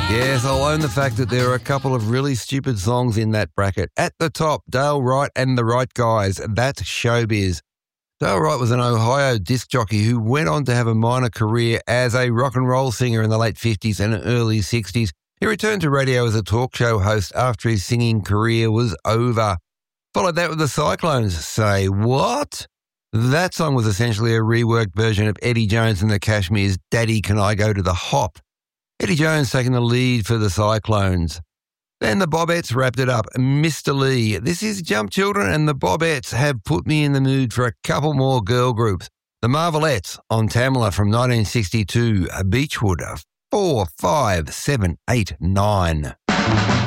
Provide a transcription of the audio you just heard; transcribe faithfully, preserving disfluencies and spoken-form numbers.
Yes, I'll own the fact that there are a couple of really stupid songs in that bracket. At the top, Dale Wright and the Right Guys, That's Showbiz. Dale Wright was an Ohio disc jockey who went on to have a minor career as a rock and roll singer in the late fifties and early sixties. He returned to radio as a talk show host after his singing career was over. Followed that with the Cyclones. Say what? That song was essentially a reworked version of Eddie Jones and the Cashmere's Daddy Can I Go to the Hop? Eddie Jones taking the lead for the Cyclones. Then the Bobettes wrapped it up. Mister Lee. This is Jump Children, and the Bobettes have put me in the mood for a couple more girl groups. The Marvelettes on Tamla from nineteen sixty-two. Beechwood. Four, five, seven, eight, nine.